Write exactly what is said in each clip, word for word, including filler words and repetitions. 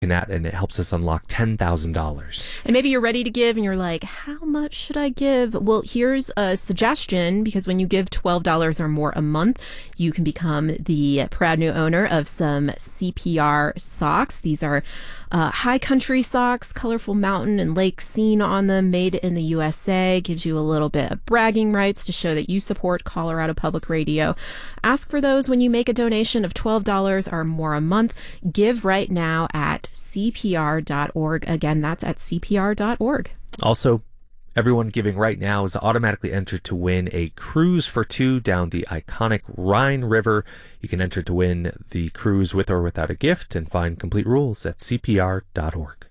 looking at, and it helps us unlock ten thousand dollars. And maybe you're ready to give and you're like, how much should I give? Well, here's a suggestion, because when you give twelve dollars or more a month, you can become the proud new owner of some C P R socks. These are uh, high country socks, colorful mountain and lake scene on them, made in the U S A. Gives you a little bit of bragging rights to show that you support Colorado Public Radio. Ask for those when you make a donation of twelve dollars or more a month. Give right now at C P R dot org. Again, that's at C P R dot org. Also, everyone giving right now is automatically entered to win a cruise for two down the iconic Rhine River. You can enter to win the cruise with or without a gift, and find complete rules at C P R dot org.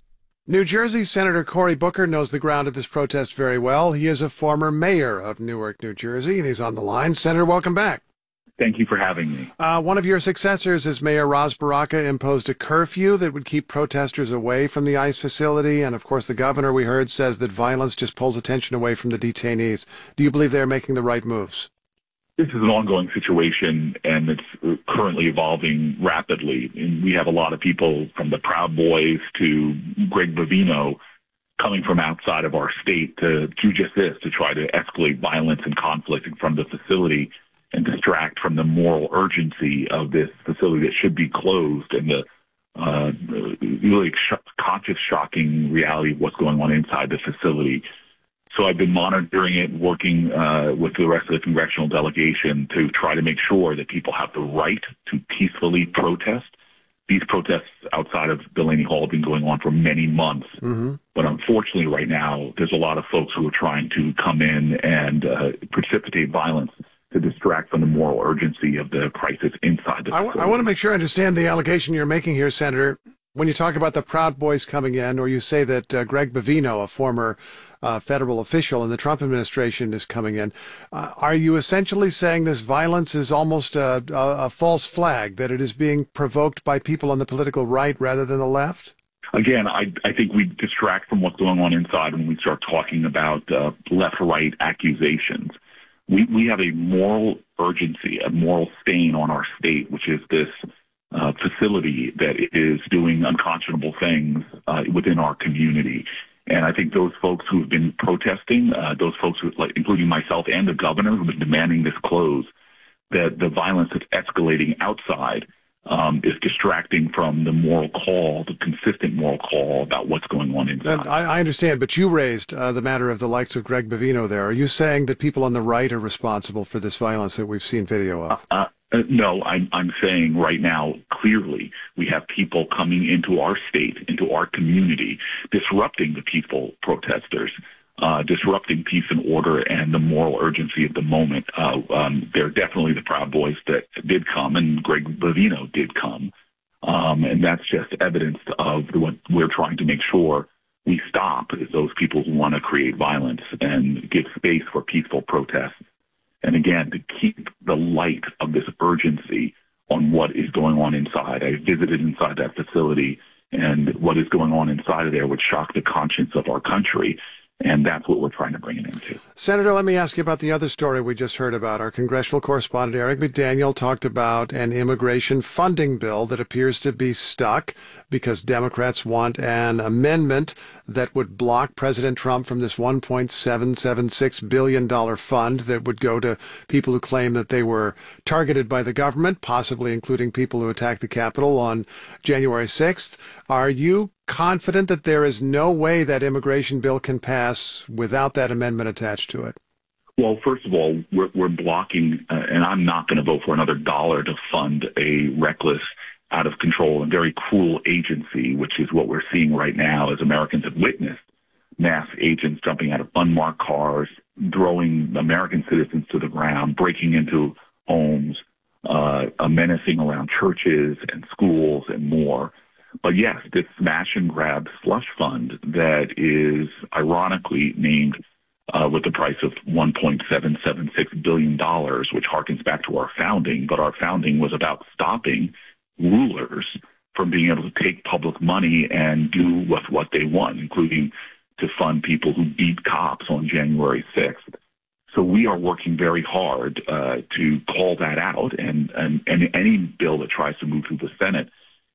New Jersey Senator Cory Booker knows the ground at this protest very well. He is a former mayor of Newark, New Jersey, and he's on the line. Senator, welcome back. Thank you for having me. Uh, one of your successors as Mayor Ras Baraka imposed a curfew that would keep protesters away from the ICE facility. And, of course, the governor, we heard, says that violence just pulls attention away from the detainees. Do you believe they're making the right moves? This is an ongoing situation, and it's currently evolving rapidly. And we have a lot of people, from the Proud Boys to Greg Bavino, coming from outside of our state to do just this, to try to escalate violence and conflict in front of the facility and distract from the moral urgency of this facility that should be closed, and the uh, really sh- conscious, shocking reality of what's going on inside the facility. So I've been monitoring it, working uh, with the rest of the congressional delegation to try to make sure that people have the right to peacefully protest. These protests outside of Delaney Hall have been going on for many months. Mm-hmm. But unfortunately right now, there's a lot of folks who are trying to come in and uh, precipitate violence to distract from the moral urgency of the crisis inside the I, w- I want to make sure I understand the allegation you're making here, Senator. When you talk about the Proud Boys coming in, or you say that uh, Greg Bavino, a former uh, federal official in the Trump administration, is coming in, uh, are you essentially saying this violence is almost a, a, a false flag, that it is being provoked by people on the political right rather than the left? Again, I, I think we distract from what's going on inside when we start talking about uh, left-right accusations. We, we have a moral urgency, a moral stain on our state, which is this uh, facility that is doing unconscionable things uh, within our community. And I think those folks who have been protesting, uh, those folks, who, like, including myself and the governor, who have been demanding this close, that the violence that's escalating outside Um, is distracting from the moral call, the consistent moral call about what's going on inside. I, I understand, but you raised uh, the matter of the likes of Greg Bavino there. Are you saying that people on the right are responsible for this violence that we've seen video of? Uh, uh, no, I'm, I'm saying right now, clearly, we have people coming into our state, into our community, disrupting the peaceful protesters. Uh, disrupting peace and order and the moral urgency of the moment. Uh, um, they're definitely the Proud Boys that did come, and Greg Bavino did come. Um, and that's just evidence of what we're trying to make sure we stop, is those people who want to create violence and give space for peaceful protests. And again, to keep the light of this urgency on what is going on inside. I visited inside that facility, and what is going on inside of there would shock the conscience of our country. And that's what we're trying to bring it into. Senator, let me ask you about the other story we just heard about. Our congressional correspondent, Eric McDaniel, talked about an immigration funding bill that appears to be stuck because Democrats want an amendment that would block President Trump from this one point seven seven six billion dollars fund that would go to people who claim that they were targeted by the government, possibly including people who attacked the Capitol on January sixth. Are you confident that there is no way that immigration bill can pass without that amendment attached to it? Well, first of all, we're, we're blocking, uh, and I'm not going to vote for another dollar to fund a reckless, out of control, and very cruel agency, which is what we're seeing right now as Americans have witnessed mass agents jumping out of unmarked cars, throwing American citizens to the ground, breaking into homes, uh, menacing around churches and schools and more. But yes, this smash and grab slush fund that is ironically named uh, with the price of one point seven seven six billion dollars, which harkens back to our founding. But our founding was about stopping rulers from being able to take public money and do with what they want, including to fund people who beat cops on January sixth. So we are working very hard uh, to call that out, and, and, and any bill that tries to move through the Senate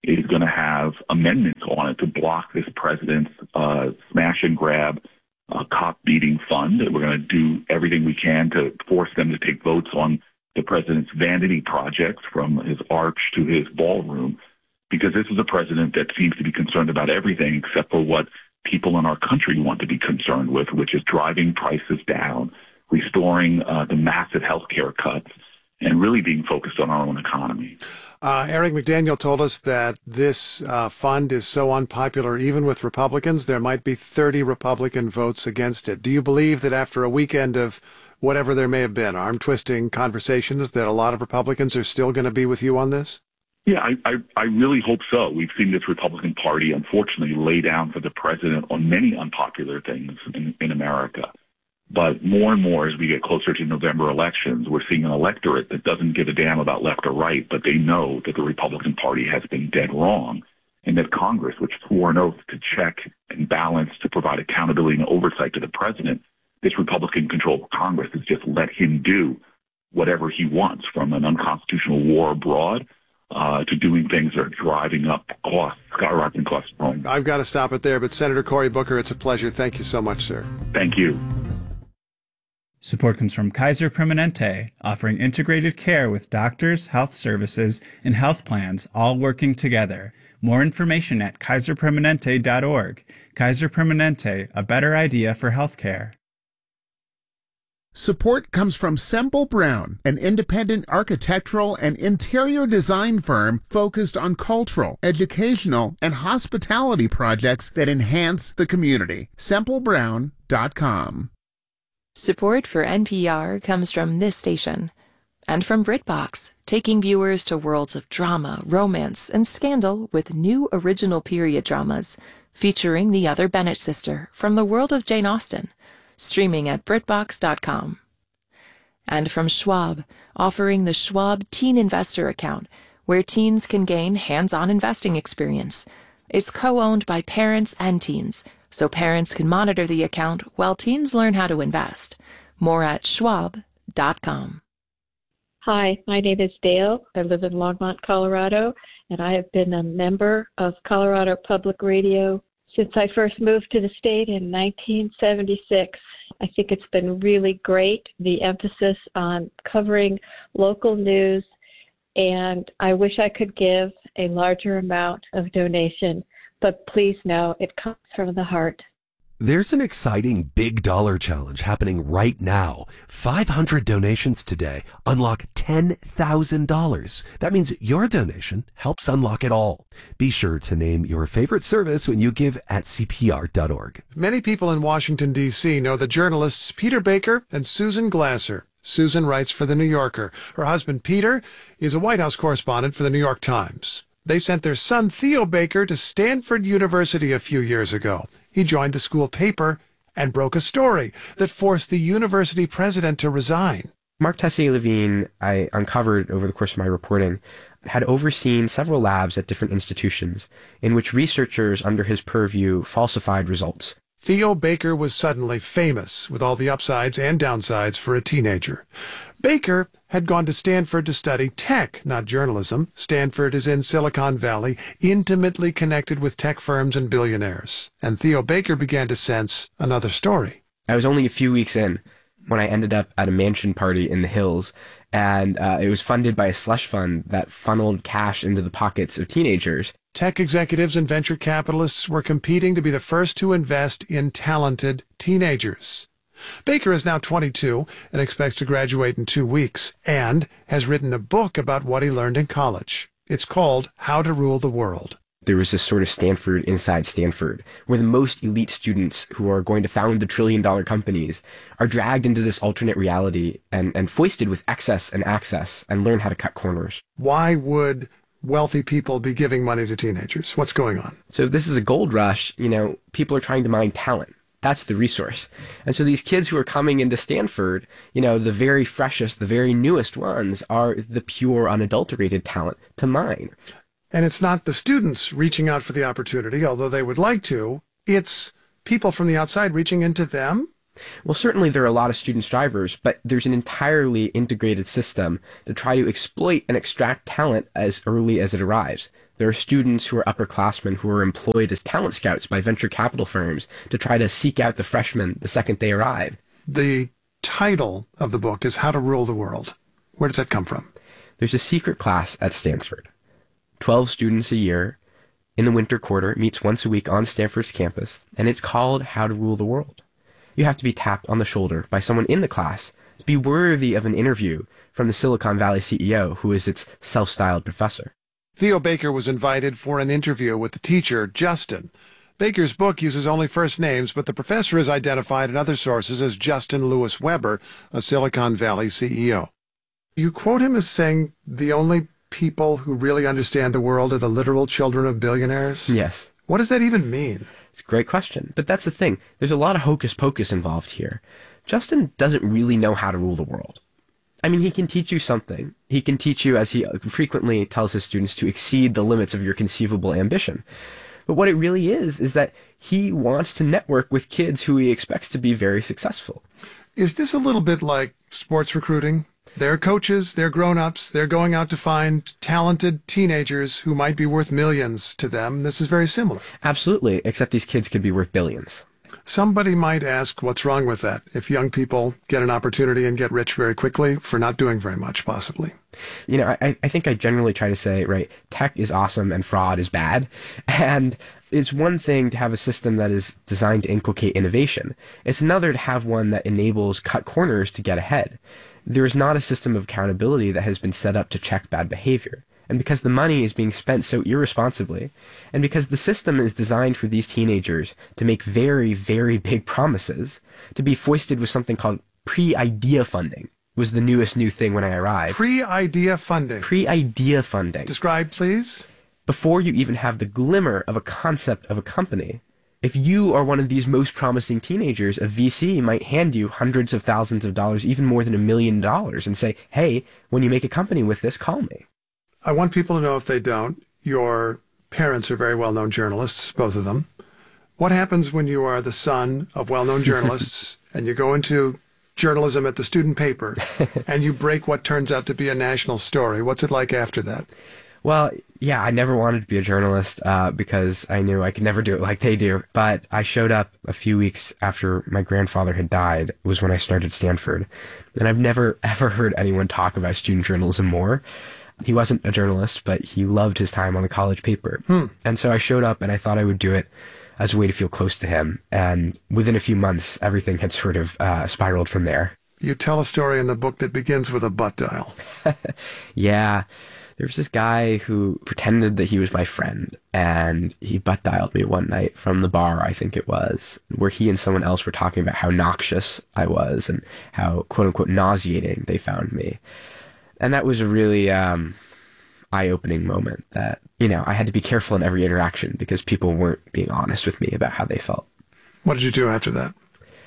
is going to have amendments on it to block this president's uh, smash and grab uh, cop beating fund. We're going to do everything we can to force them to take votes on the president's vanity projects, from his arch to his ballroom, because this is a president that seems to be concerned about everything except for what people in our country want to be concerned with, which is driving prices down, restoring uh, the massive health care cuts, and really being focused on our own economy. Uh, Eric McDaniel told us that this uh, fund is so unpopular, even with Republicans, there might be thirty Republican votes against it. Do you believe that after a weekend of whatever there may have been, arm-twisting conversations, that a lot of Republicans are still going to be with you on this? Yeah, I, I, I really hope so. We've seen this Republican Party, unfortunately, lay down for the president on many unpopular things in, in America. But more and more, as we get closer to November elections, we're seeing an electorate that doesn't give a damn about left or right, but they know that the Republican Party has been dead wrong, and that Congress, which swore an oath to check and balance, to provide accountability and oversight to the president, this Republican-controlled Congress has just let him do whatever he wants, from an unconstitutional war abroad uh, to doing things that are driving up costs, skyrocketing costs. I've got to stop it there, but Senator Cory Booker, it's a pleasure. Thank you so much, sir. Thank you. Support comes from Kaiser Permanente, offering integrated care with doctors, health services, and health plans all working together. More information at kaiser permanente dot org. Kaiser Permanente, a better idea for healthcare. Support comes from Semple Brown, an independent architectural and interior design firm focused on cultural, educational, and hospitality projects that enhance the community. semple brown dot com. Support for N P R comes from this station and from BritBox, taking viewers to worlds of drama, romance, and scandal with new original period dramas featuring the other Bennett sister from the world of Jane Austen, streaming at britbox dot com. And from Schwab, offering the Schwab Teen Investor Account, where teens can gain hands-on investing experience. It's co-owned by parents and teens, so parents can monitor the account while teens learn how to invest. More at schwab dot com. Hi, my name is Dale. I live in Longmont, Colorado, and I have been a member of Colorado Public Radio since I first moved to the state in nineteen seventy-six. I think it's been really great, the emphasis on covering local news, and I wish I could give a larger amount of donation, but please know it comes from the heart. There's an exciting big dollar challenge happening right now. five hundred donations today unlock ten thousand dollars. That means your donation helps unlock it all. Be sure to name your favorite service when you give at c p r dot org. Many people in Washington, D C know the journalists Peter Baker and Susan Glasser. Susan writes for The New Yorker. Her husband, Peter, is a White House correspondent for The New York Times. They sent their son, Theo Baker, to Stanford University a few years ago. He joined the school paper and broke a story that forced the university president to resign. Mark Tessier-Levine, I uncovered over the course of my reporting, had overseen several labs at different institutions in which researchers under his purview falsified results. Theo Baker was suddenly famous, with all the upsides and downsides for a teenager. Baker had gone to Stanford to study tech, not journalism. Stanford is in Silicon Valley, intimately connected with tech firms and billionaires. And Theo Baker began to sense another story. I was only a few weeks in when I ended up at a mansion party in the hills, and uh, it was funded by a slush fund that funneled cash into the pockets of teenagers. Tech executives and venture capitalists were competing to be the first to invest in talented teenagers. Baker is now twenty-two and expects to graduate in two weeks and has written a book about what he learned in college. It's called How to Rule the World. There was this sort of Stanford inside Stanford, where the most elite students who are going to found the trillion-dollar companies are dragged into this alternate reality and, and foisted with excess and access and learn how to cut corners. Why would wealthy people be giving money to teenagers? What's going on? So if this is a gold rush, you know, people are trying to mine talent. That's the resource. And so these kids who are coming into Stanford, you know, the very freshest, the very newest ones are the pure, unadulterated talent to mine. And it's not the students reaching out for the opportunity, although they would like to. It's people from the outside reaching into them. Well, certainly there are a lot of student strivers, but there's an entirely integrated system to try to exploit and extract talent as early as it arrives. There are students who are upperclassmen who are employed as talent scouts by venture capital firms to try to seek out the freshmen the second they arrive. The title of the book is How to Rule the World. Where does that come from? There's a secret class at Stanford. Twelve students a year in the winter quarter. It meets once a week on Stanford's campus, and it's called How to Rule the World. You have to be tapped on the shoulder by someone in the class to be worthy of an interview from the Silicon Valley C E O, who is its self-styled professor. Theo Baker was invited for an interview with the teacher, Justin. Baker's book uses only first names, but the professor is identified in other sources as Justin Lewis Weber, a Silicon Valley C E O. You quote him as saying the only people who really understand the world are the literal children of billionaires? Yes. What does that even mean? It's a great question. But that's the thing. There's a lot of hocus pocus involved here. Justin doesn't really know how to rule the world. I mean, he can teach you something. He can teach you, as he frequently tells his students, to exceed the limits of your conceivable ambition. But what it really is, is that he wants to network with kids who he expects to be very successful. Is this a little bit like sports recruiting? They're coaches, they're grown-ups, they're going out to find talented teenagers who might be worth millions to them. This is very similar. Absolutely, except these kids could be worth billions. Somebody might ask what's wrong with that if young people get an opportunity and get rich very quickly for not doing very much, possibly. You know, I, I think I generally try to say, right, tech is awesome and fraud is bad. And it's one thing to have a system that is designed to inculcate innovation. It's another to have one that enables cut corners to get ahead. There is not a system of accountability that has been set up to check bad behavior. And because the money is being spent so irresponsibly, and because the system is designed for these teenagers to make very, very big promises, to be foisted with something called pre-idea funding was the newest new thing when I arrived. Pre-idea funding. Pre-idea funding. Describe, please. Before you even have the glimmer of a concept of a company, if you are one of these most promising teenagers, a V C might hand you hundreds of thousands of dollars, even more than a million dollars, and say, hey, when you make a company with this, call me. I want people to know, if they don't, your parents are very well-known journalists, both of them. What happens when you are the son of well-known journalists and you go into journalism at the student paper and you break what turns out to be a national story? What's it like after that? Well, yeah, I never wanted to be a journalist uh, because I knew I could never do it like they do. But I showed up a few weeks after my grandfather had died, was when I started Stanford. And I've never, ever heard anyone talk about student journalism more. He wasn't a journalist, but he loved his time on the college paper. Hmm. And so I showed up and I thought I would do it as a way to feel close to him. And within a few months, everything had sort of uh, spiraled from there. You tell a story in the book that begins with a butt dial. Yeah. There was this guy who pretended that he was my friend, and he butt dialed me one night from the bar, I think it was, where he and someone else were talking about how noxious I was and how, quote unquote, nauseating they found me. And that was a really um, eye-opening moment that, you know, I had to be careful in every interaction because people weren't being honest with me about how they felt. What did you do after that?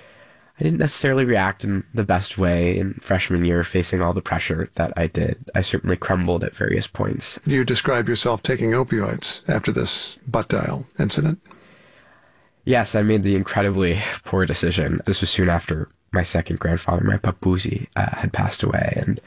I didn't necessarily react in the best way in freshman year, facing all the pressure that I did. I certainly crumbled at various points. You describe yourself taking opioids after this butt dial incident. Yes, I made the incredibly poor decision. This was soon after my second grandfather, my papuzi, uh, had passed away, and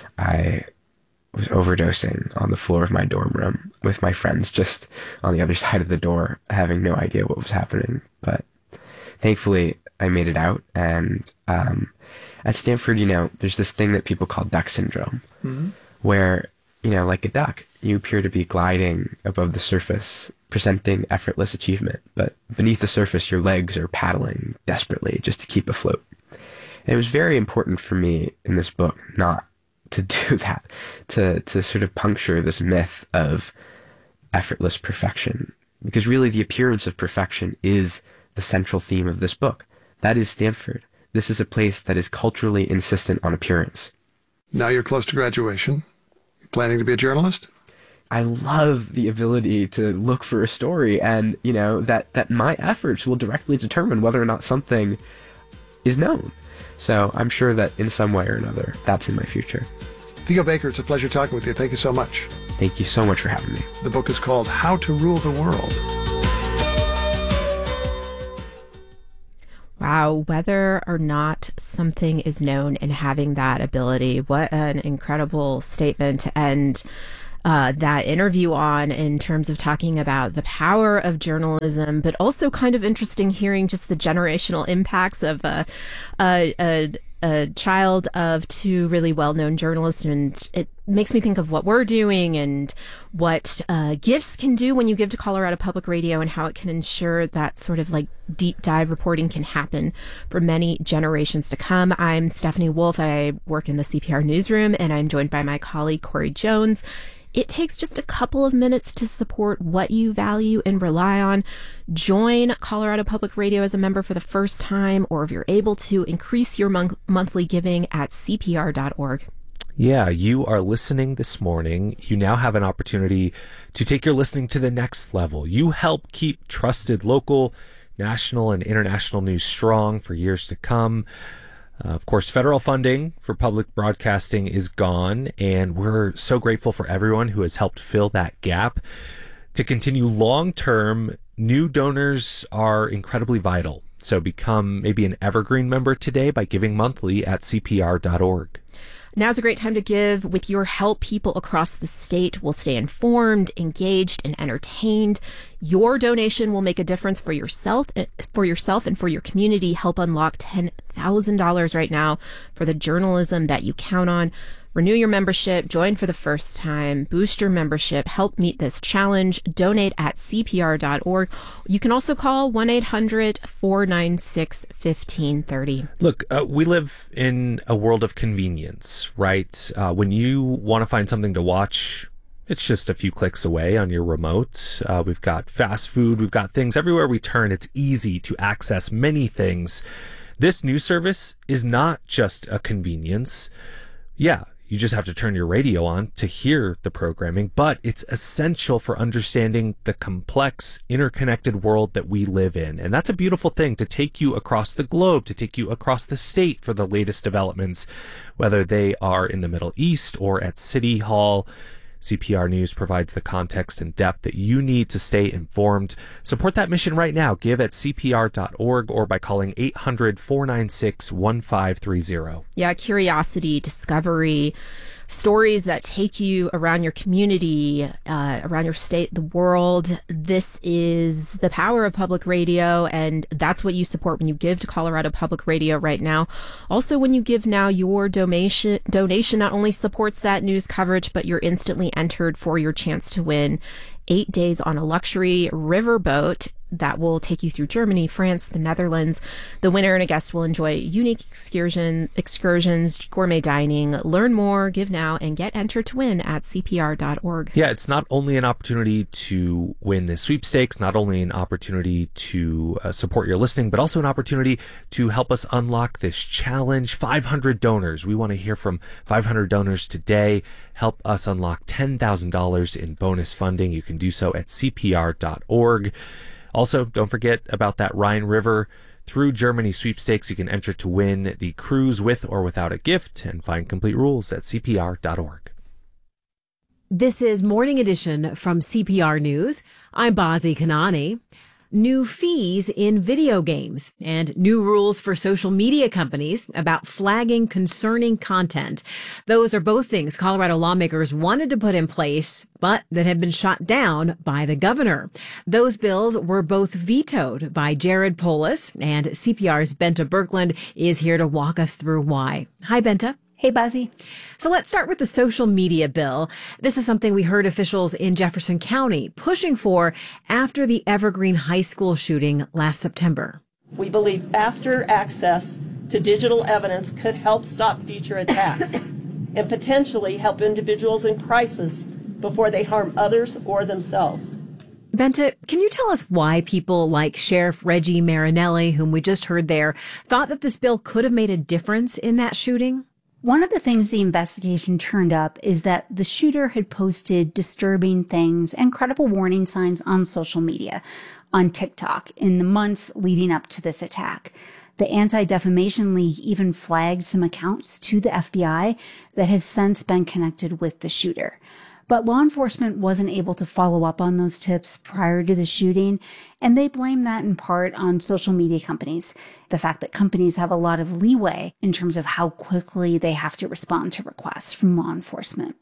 I was overdosing on the floor of my dorm room with my friends just on the other side of the door, having no idea what was happening. But thankfully, I made it out. And um, at Stanford, you know, there's this thing that people call duck syndrome, mm-hmm. where, you know, like a duck, you appear to be gliding above the surface, presenting effortless achievement. But beneath the surface, your legs are paddling desperately just to keep afloat. And it was very important for me in this book not to do that, to to sort of puncture this myth of effortless perfection. Because really the appearance of perfection is the central theme of this book. That is Stanford. This is a place that is culturally insistent on appearance. Now you're close to graduation. You planning to be a journalist? I love the ability to look for a story and, you know, that, that my efforts will directly determine whether or not something is known. So I'm sure that in some way or another, that's in my future. Theo Baker, it's a pleasure talking with you. Thank you so much. Thank you so much for having me. The book is called How to Rule the World. Wow, whether or not something is known and having that ability, what an incredible statement to end uh, that interview on in terms of talking about the power of journalism, but also kind of interesting hearing just the generational impacts of a, a, a, a child of two really well-known journalists. And it makes me think of what we're doing and what uh, gifts can do when you give to Colorado Public Radio, and how it can ensure that sort of like deep dive reporting can happen for many generations to come. I'm Stephanie Wolf. I work in the C P R newsroom, and I'm joined by my colleague, Corey Jones. It takes just a couple of minutes to support what you value and rely on. Join Colorado Public Radio as a member for the first time, or if you're able to, increase your mon- monthly giving at C P R dot org. Yeah, you are listening this morning. You now have an opportunity to take your listening to the next level. You help keep trusted local, national, and international news strong for years to come. Uh, of course, federal funding for public broadcasting is gone, and we're so grateful for everyone who has helped fill that gap. To continue long-term, new donors are incredibly vital. So become maybe an evergreen member today by giving monthly at C P R dot org. Now's a great time to give. With your help, people across the state will stay informed, engaged, and entertained. Your donation will make a difference for yourself, for yourself and for your community. Help unlock ten thousand dollars right now for the journalism that you count on. Renew your membership, join for the first time, boost your membership, help meet this challenge, donate at C P R dot org. You can also call one eight hundred four nine six one five three zero. Look, uh, we live in a world of convenience, right? Uh, when you want to find something to watch, it's just a few clicks away on your remote. Uh, we've got fast food, we've got things everywhere we turn. It's easy to access many things. This news service is not just a convenience. Yeah, you just have to turn your radio on to hear the programming, but it's essential for understanding the complex, interconnected world that we live in. And that's a beautiful thing, to take you across the globe, to take you across the state for the latest developments, whether they are in the Middle East or at City Hall. C P R News provides the context and depth that you need to stay informed. Support that mission right now. Give at C P R dot org or by calling eight hundred four nine six one five three zero. Yeah, curiosity, discovery, stories that take you around your community, uh, around your state, the world. This is the power of public radio, and that's what you support when you give to Colorado Public Radio right now. Also, when you give now, your donation donation not only supports that news coverage, but you're instantly entered for your chance to win eight days on a luxury riverboat that will take you through Germany, France, the Netherlands. The winner and a guest will enjoy unique excursion, excursions, gourmet dining. Learn more, give now, and get entered to win at C P R dot org. Yeah, it's not only an opportunity to win the sweepstakes, not only an opportunity to uh, support your listening, but also an opportunity to help us unlock this challenge. five hundred donors. We want to hear from five hundred donors today. Help us unlock ten thousand dollars in bonus funding. You can do so at C P R dot org. Also, don't forget about that Rhine River through Germany sweepstakes. You can enter to win the cruise with or without a gift, and find complete rules at C P R dot org. This is Morning Edition from C P R News. I'm Bazi Kanani. New fees in video games and new rules for social media companies about flagging concerning content. Those are both things Colorado lawmakers wanted to put in place, but that have been shot down by the governor. Those bills were both vetoed by Jared Polis, and C P R's Benta Birkeland is here to walk us through why. Hi, Benta. Hey, Buzzy. So let's start with the social media bill. This is something we heard officials in Jefferson County pushing for after the Evergreen High School shooting last September. We believe faster access to digital evidence could help stop future attacks and potentially help individuals in crisis before they harm others or themselves. Benta, can you tell us why people like Sheriff Reggie Marinelli, whom we just heard there, thought that this bill could have made a difference in that shooting? One of the things the investigation turned up is that the shooter had posted disturbing things and credible warning signs on social media, on TikTok, in the months leading up to this attack. The Anti-Defamation League even flagged some accounts to the F B I that have since been connected with the shooter. But law enforcement wasn't able to follow up on those tips prior to the shooting, and they blame that in part on social media companies. The fact that companies have a lot of leeway in terms of how quickly they have to respond to requests from law enforcement.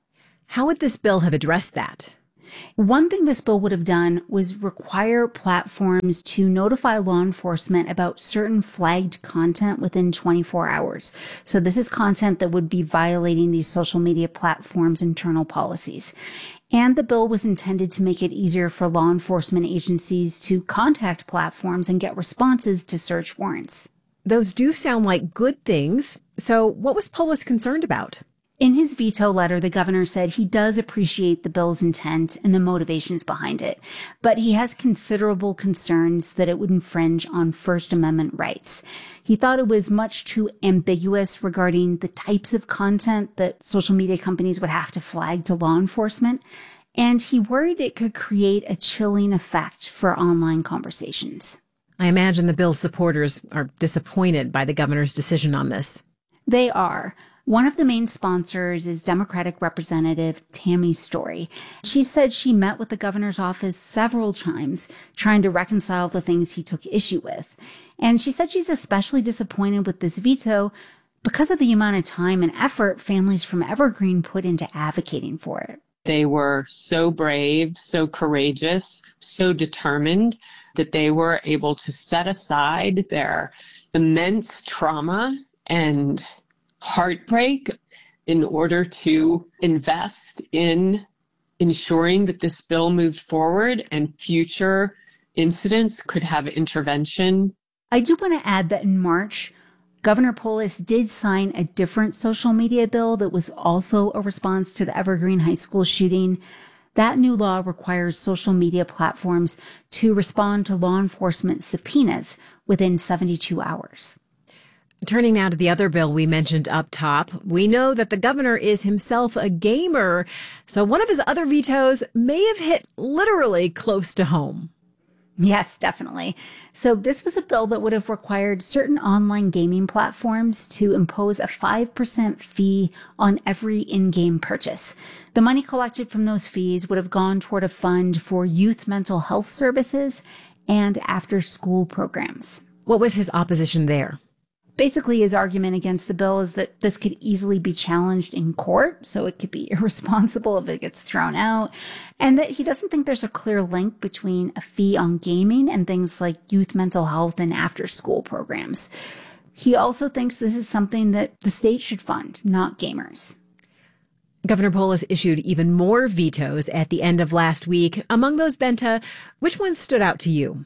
How would this bill have addressed that? One thing this bill would have done was require platforms to notify law enforcement about certain flagged content within twenty-four hours. So this is content that would be violating these social media platforms' internal policies. And the bill was intended to make it easier for law enforcement agencies to contact platforms and get responses to search warrants. Those do sound like good things. So what was Polis concerned about? In his veto letter, the governor said he does appreciate the bill's intent and the motivations behind it, but he has considerable concerns that it would infringe on First Amendment rights. He thought it was much too ambiguous regarding the types of content that social media companies would have to flag to law enforcement, and he worried it could create a chilling effect for online conversations. I imagine the bill's supporters are disappointed by the governor's decision on this. They are. One of the main sponsors is Democratic Representative Tammy Story. She said she met with the governor's office several times trying to reconcile the things he took issue with. And she said she's especially disappointed with this veto because of the amount of time and effort families from Evergreen put into advocating for it. They were so brave, so courageous, so determined that they were able to set aside their immense trauma and heartbreak in order to invest in ensuring that this bill moved forward and future incidents could have intervention. I do want to add that in March, Governor Polis did sign a different social media bill that was also a response to the Evergreen High School shooting. That new law requires social media platforms to respond to law enforcement subpoenas within seventy-two hours. Turning now to the other bill we mentioned up top, we know that the governor is himself a gamer, so one of his other vetoes may have hit literally close to home. Yes, definitely. So this was a bill that would have required certain online gaming platforms to impose a five percent fee on every in-game purchase. The money collected from those fees would have gone toward a fund for youth mental health services and after-school programs. What was his opposition there? Basically, his argument against the bill is that this could easily be challenged in court, so it could be irresponsible if it gets thrown out, and that he doesn't think there's a clear link between a fee on gaming and things like youth mental health and after-school programs. He also thinks this is something that the state should fund, not gamers. Governor Polis issued even more vetoes at the end of last week. Among those, Benta, which ones stood out to you?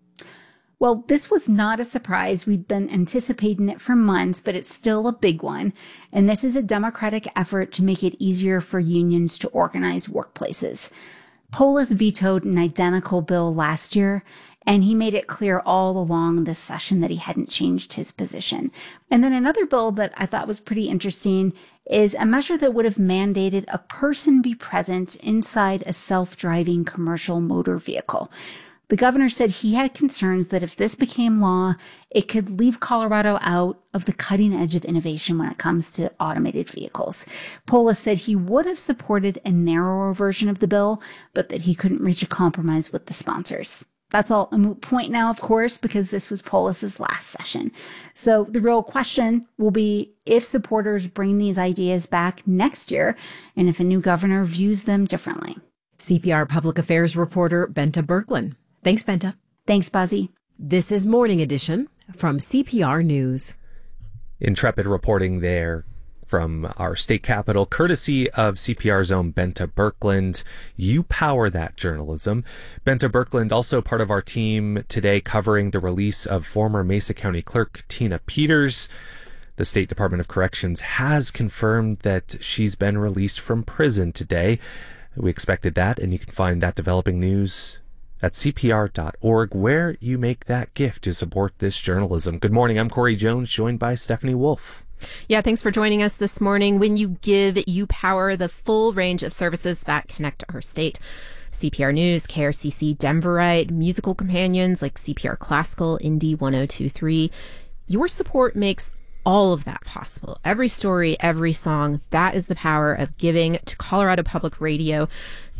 Well, this was not a surprise. We'd been anticipating it for months, but it's still a big one. And this is a Democratic effort to make it easier for unions to organize workplaces. Polis vetoed an identical bill last year, and he made it clear all along this session that he hadn't changed his position. And then another bill that I thought was pretty interesting is a measure that would have mandated a person be present inside a self-driving commercial motor vehicle. The governor said he had concerns that if this became law, it could leave Colorado out of the cutting edge of innovation when it comes to automated vehicles. Polis said he would have supported a narrower version of the bill, but that he couldn't reach a compromise with the sponsors. That's all a moot point now, of course, because this was Polis's last session. So the real question will be if supporters bring these ideas back next year and if a new governor views them differently. C P R Public Affairs reporter Benta Birkeland. Thanks, Benta. Thanks, Buzzy. This is Morning Edition from C P R News. Intrepid reporting there from our state capital, courtesy of C P R's own Benta Birkeland. You power that journalism. Benta Birkeland, also part of our team today, covering the release of former Mesa County Clerk Tina Peters. The State Department of Corrections has confirmed that she's been released from prison today. We expected that, and you can find that developing news at C P R dot org, where you make that gift to support this journalism. Good morning. I'm Corey Jones, joined by Stephanie Wolf. Yeah, thanks for joining us this morning. When you give, you power the full range of services that connect our state. C P R News, K R C C Denverite, musical companions like C P R Classical, Indie one oh two point three. Your support makes all of that possible. Every story, every song, that is the power of giving to Colorado Public Radio.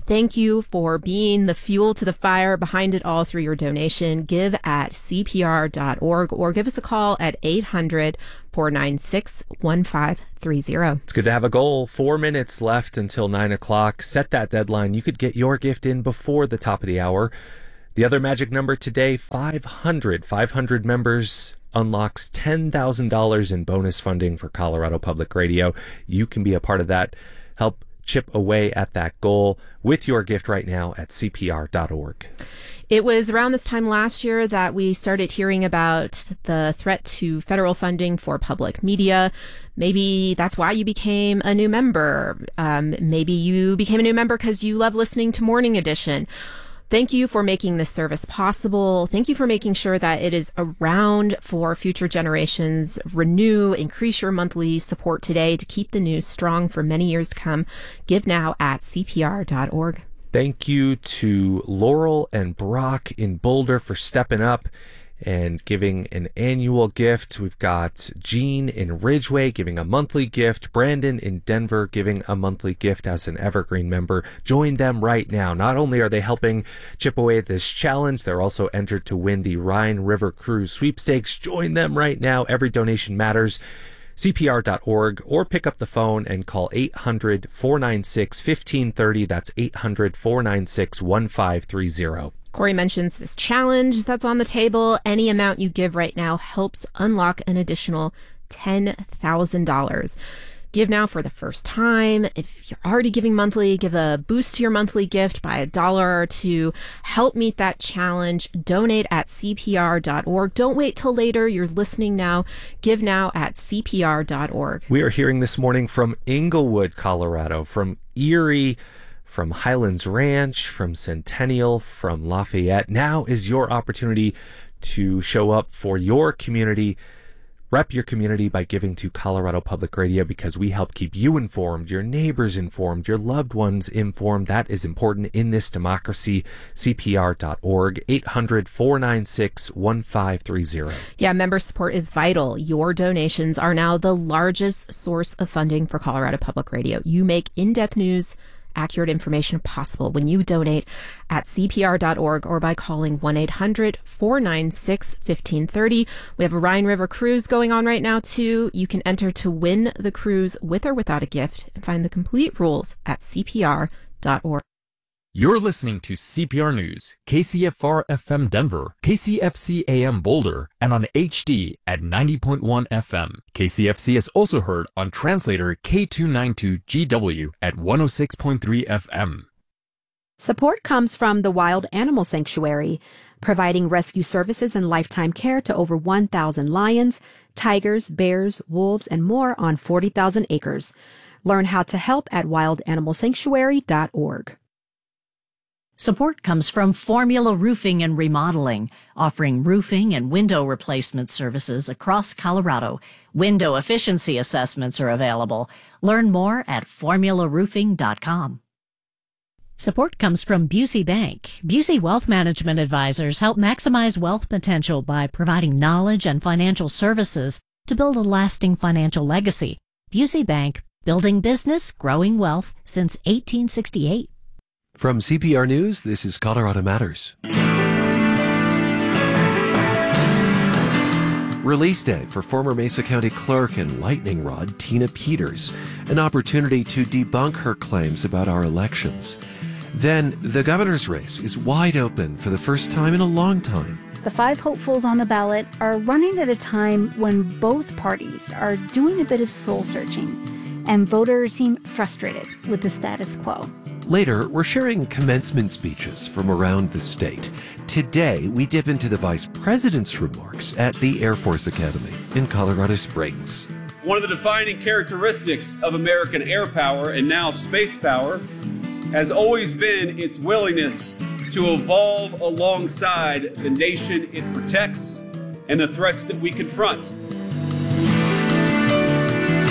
Thank you for being the fuel to the fire behind it all through your donation. Give at C P R dot org or give us a call at eight hundred, four nine six, one five three zero. It's good to have a goal. Four minutes left until nine o'clock. Set that deadline. You could get your gift in before the top of the hour. The other magic number today, five hundred. five hundred members unlocks ten thousand dollars in bonus funding for Colorado Public Radio. You can be a part of that. Help chip away at that goal with your gift right now at C P R dot org. It was around this time last year that we started hearing about the threat to federal funding for public media. Maybe that's why you became a new member. Um, maybe you became a new member because you love listening to Morning Edition. Thank you for making this service possible. Thank you for making sure that it is around for future generations. Renew, increase your monthly support today to keep the news strong for many years to come. Give now at C P R dot org. Thank you to Laurel and Brock in Boulder for stepping up and giving an annual gift. We've got Jean in Ridgeway giving a monthly gift. Brandon in Denver giving a monthly gift as an Evergreen member. Join them right now. Not only are they helping chip away at this challenge, they're also entered to win the Rhine River Cruise Sweepstakes. Join them right now. Every donation matters. C P R dot org or pick up the phone and call eight hundred, four nine six, one five three zero. That's eight hundred, four nine six, one five three zero. Corey mentions this challenge that's on the table. Any amount you give right now helps unlock an additional ten thousand dollars. Give now for the first time. If you're already giving monthly, give a boost to your monthly gift by a dollar to help meet that challenge. Donate at C P R dot org. Don't wait till later. You're listening now. Give now at C P R dot org. We are hearing this morning from Englewood, Colorado, from Erie, from Highlands Ranch, from Centennial, from Lafayette. Now is your opportunity to show up for your community. Rep your community by giving to Colorado Public Radio because we help keep you informed, your neighbors informed, your loved ones informed. That is important in this democracy. C P R dot org, eight hundred, four nine six, one five three zero. Yeah, member support is vital. Your donations are now the largest source of funding for Colorado Public Radio. You make in-depth news, accurate information possible when you donate at C P R dot org or by calling one eight hundred, four nine six, one five three zero. We have a Rhine River cruise going on right now, too. You can enter to win the cruise with or without a gift and find the complete rules at C P R dot org. You're listening to C P R News, K C F R F M Denver, K C F C A M Boulder, and on H D at ninety point one F M. K C F C is also heard on translator K two ninety-two G W at one oh six point three F M. Support comes from the Wild Animal Sanctuary, providing rescue services and lifetime care to over one thousand lions, tigers, bears, wolves, and more on forty thousand acres. Learn how to help at wild animal sanctuary dot org. Support comes from Formula Roofing and Remodeling, offering roofing and window replacement services across Colorado. Window efficiency assessments are available. Learn more at formula roofing dot com. Support comes from Busey Bank. Busey Wealth Management Advisors help maximize wealth potential by providing knowledge and financial services to build a lasting financial legacy. Busey Bank, building business, growing wealth since eighteen sixty-eight. From C P R News, this is Colorado Matters. Release day for former Mesa County Clerk and lightning rod Tina Peters, an opportunity to debunk her claims about our elections. Then, the governor's race is wide open for the first time in a long time. The five hopefuls on the ballot are running at a time when both parties are doing a bit of soul searching, and voters seem frustrated with the status quo. Later, we're sharing commencement speeches from around the state. Today, we dip into the Vice President's remarks at the Air Force Academy in Colorado Springs. One of the defining characteristics of American air power and now space power has always been its willingness to evolve alongside the nation it protects and the threats that we confront.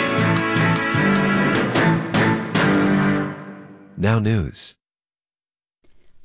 Now news.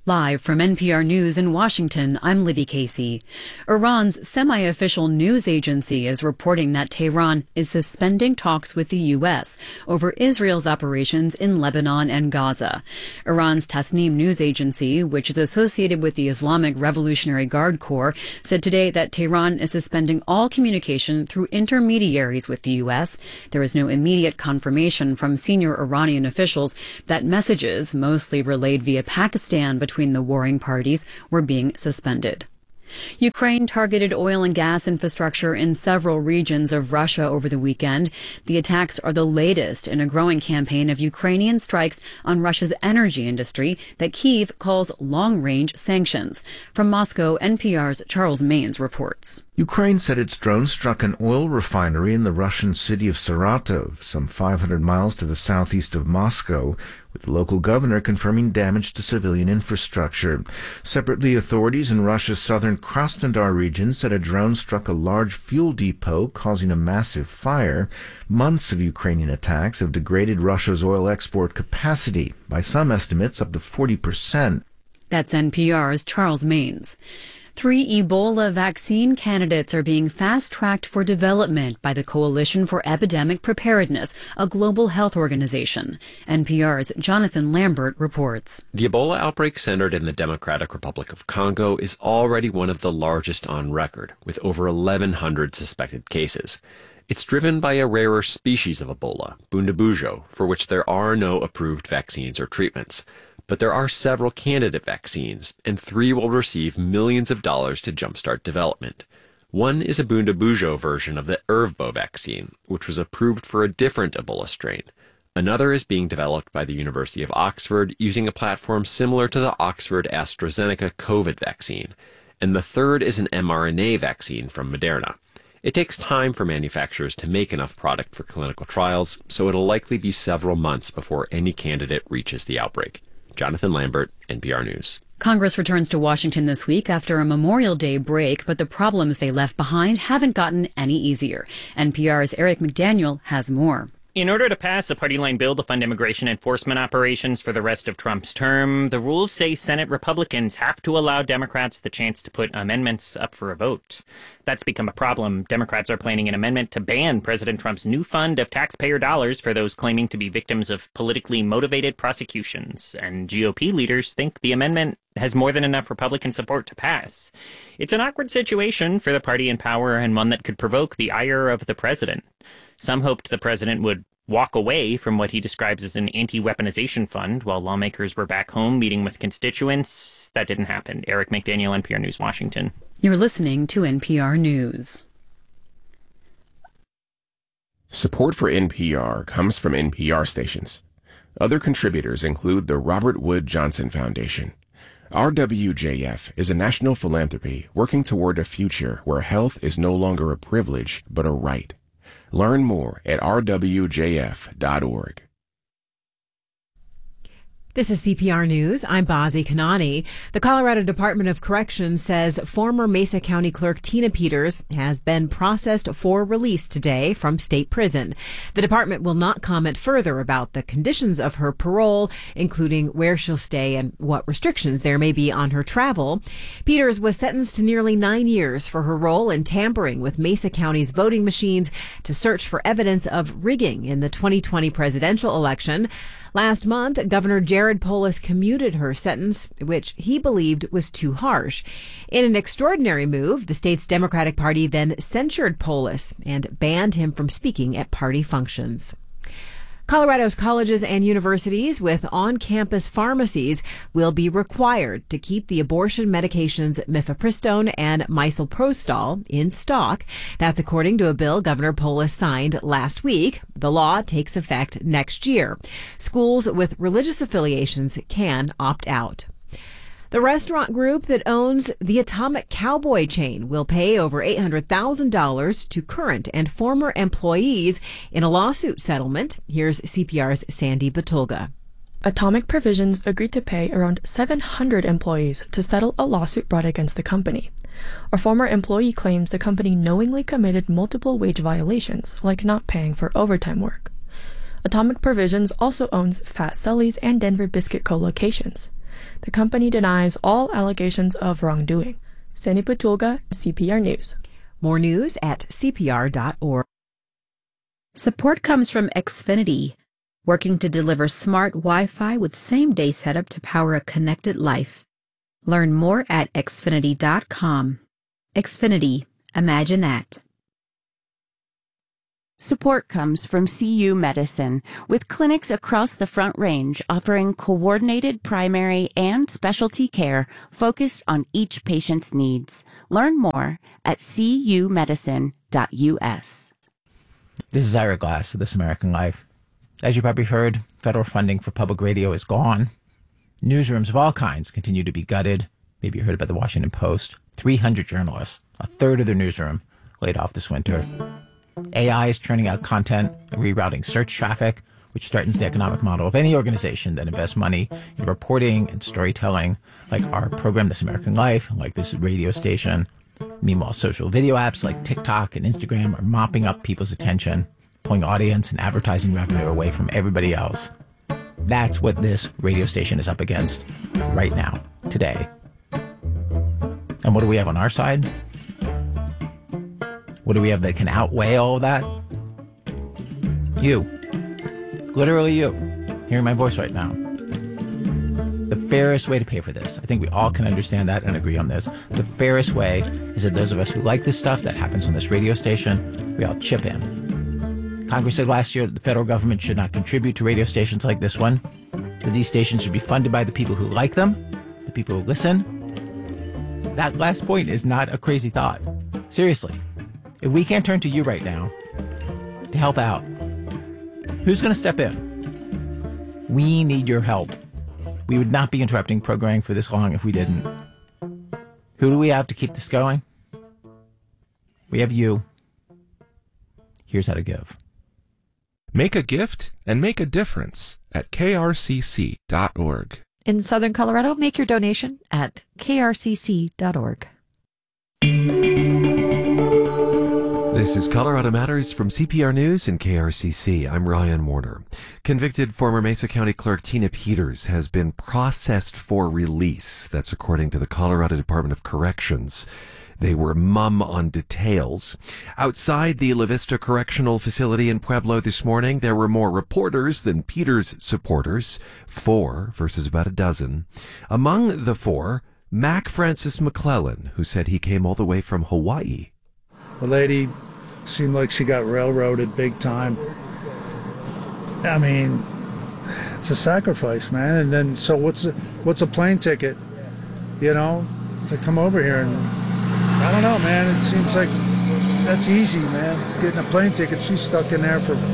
Live from N P R News in Washington, I'm Libby Casey. Iran's semi-official news agency is reporting that Tehran is suspending talks with the U S over Israel's operations in Lebanon and Gaza. Iran's Tasnim news agency, which is associated with the Islamic Revolutionary Guard Corps, said today that Tehran is suspending all communication through intermediaries with the U S. There is no immediate confirmation from senior Iranian officials that messages, mostly relayed via Pakistan between between the warring parties, were being suspended. Ukraine targeted oil and gas infrastructure in several regions of Russia over the weekend. The attacks are the latest in a growing campaign of Ukrainian strikes on Russia's energy industry that Kyiv calls long-range sanctions. From Moscow, N P R's Charles Maines reports. Ukraine said its drone struck an oil refinery in the Russian city of Saratov, some five hundred miles to the southeast of Moscow, with the local governor confirming damage to civilian infrastructure. Separately, authorities in Russia's southern Krasnodar region said a drone struck a large fuel depot, causing a massive fire. Months of Ukrainian attacks have degraded Russia's oil export capacity, by some estimates up to forty percent. That's N P R's Charles Maines. Three Ebola vaccine candidates are being fast-tracked for development by the Coalition for Epidemic Preparedness, a global health organization. N P R's Jonathan Lambert reports. The Ebola outbreak centered in the Democratic Republic of Congo is already one of the largest on record, with over eleven hundred suspected cases. It's driven by a rarer species of Ebola, Bundabujo, for which there are no approved vaccines or treatments. But there are several candidate vaccines, and three will receive millions of dollars to jumpstart development. One is a Bundabujo version of the Ervbo vaccine, which was approved for a different Ebola strain. Another is being developed by the University of Oxford using a platform similar to the Oxford-AstraZeneca COVID vaccine. And the third is an mRNA vaccine from Moderna. It takes time for manufacturers to make enough product for clinical trials, so it'll likely be several months before any candidate reaches the outbreak. Jonathan Lambert, N P R News. Congress returns to Washington this week after a Memorial Day break, but the problems they left behind haven't gotten any easier. N P R's Eric McDaniel has more. In order to pass a party-line bill to fund immigration enforcement operations for the rest of Trump's term, the rules say Senate Republicans have to allow Democrats the chance to put amendments up for a vote. That's become a problem. Democrats are planning an amendment to ban President Trump's new fund of taxpayer dollars for those claiming to be victims of politically motivated prosecutions. And G O P leaders think the amendment has more than enough Republican support to pass. It's an awkward situation for the party in power and one that could provoke the ire of the president. Some hoped the president would walk away from what he describes as an anti-weaponization fund while lawmakers were back home meeting with constituents. That didn't happen. Eric McDaniel, N P R News, Washington. You're listening to N P R News. Support for N P R comes from N P R stations. Other contributors include the Robert Wood Johnson Foundation. R W J F is a national philanthropy working toward a future where health is no longer a privilege, but a right. Learn more at r w j f dot org. This is C P R News. I'm Bazi Kanani. The Colorado Department of Corrections says former Mesa County Clerk Tina Peters has been processed for release today from state prison. The department will not comment further about the conditions of her parole, including where she'll stay and what restrictions there may be on her travel. Peters was sentenced to nearly nine years for her role in tampering with Mesa County's voting machines to search for evidence of rigging in the twenty twenty presidential election. Last month, Governor Jared Polis commuted her sentence, which he believed was too harsh. In an extraordinary move, the state's Democratic Party then censured Polis and banned him from speaking at party functions. Colorado's colleges and universities with on-campus pharmacies will be required to keep the abortion medications mifepristone and misoprostol in stock. That's according to a bill Governor Polis signed last week. The law takes effect next year. Schools with religious affiliations can opt out. The restaurant group that owns the Atomic Cowboy chain will pay over eight hundred thousand dollars to current and former employees in a lawsuit settlement. Here's C P R's Sandy Batulga. Atomic Provisions agreed to pay around seven hundred employees to settle a lawsuit brought against the company. A former employee claims the company knowingly committed multiple wage violations, like not paying for overtime work. Atomic Provisions also owns Fat Sully's and Denver Biscuit Co. locations. The company denies all allegations of wrongdoing. Sandy Patulga, C P R News. More news at C P R dot org. Support comes from Xfinity, working to deliver smart Wi-Fi with same-day setup to power a connected life. Learn more at xfinity dot com. Xfinity, imagine that. Support comes from C U Medicine, with clinics across the Front Range offering coordinated primary and specialty care focused on each patient's needs. Learn more at c u medicine dot u s. This is Ira Glass of This American Life. As you probably heard, federal funding for public radio is gone. Newsrooms of all kinds continue to be gutted. Maybe you heard about the Washington Post. three hundred journalists, a third of their newsroom, laid off this winter. A I is churning out content and rerouting search traffic, which threatens the economic model of any organization that invests money in reporting and storytelling, like our program, This American Life, like this radio station. Meanwhile, social video apps like TikTok and Instagram are mopping up people's attention, pulling audience and advertising revenue away from everybody else. That's what this radio station is up against right now, today. And what do we have on our side? What do we have that can outweigh all of that? You. Literally you. Hearing my voice right now. The fairest way to pay for this, I think we all can understand that and agree on this. The fairest way is that those of us who like this stuff that happens on this radio station, we all chip in. Congress said last year that the federal government should not contribute to radio stations like this one, that these stations should be funded by the people who like them, the people who listen. That last point is not a crazy thought. Seriously. If we can't turn to you right now to help out, who's going to step in? We need your help. We would not be interrupting programming for this long if we didn't. Who do we have to keep this going? We have you. Here's how to give. Make a gift and make a difference at k r c c dot org. In Southern Colorado, make your donation at k r c c dot org. This is Colorado Matters from C P R News and K R C C. I'm Ryan Warner. Convicted former Mesa County Clerk Tina Peters has been processed for release. That's according to the Colorado Department of Corrections. They were mum on details. Outside the La Vista Correctional Facility in Pueblo this morning, there were more reporters than Peters supporters. Four versus about a dozen. Among the four, Mac Francis McClellan, who said he came all the way from Hawaii. The lady seemed like she got railroaded big time. I mean, it's a sacrifice, man. And then, so what's a, what's a plane ticket, you know, to come over here? And I don't know, man. It seems like that's easy, man. Getting a plane ticket. She's stuck in there for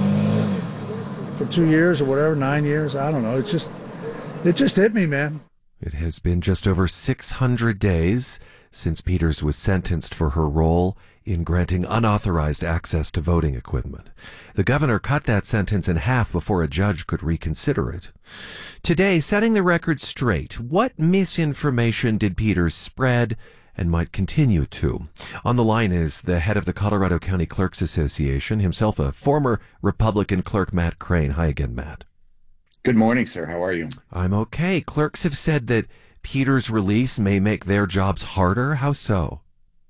for two years or whatever, nine years. I don't know. It's just, it just hit me, man. It has been just over six hundred days since Peters was sentenced for her role in granting unauthorized access to voting equipment. The governor cut that sentence in half before a judge could reconsider it. Today, setting the record straight, what misinformation did Peters spread and might continue to? On the line is the head of the Colorado County Clerks Association, himself a former Republican clerk, Matt Crane. Hi again, Matt. Good morning, sir. How are you? I'm okay. Clerks have said that Peters' release may make their jobs harder. How so?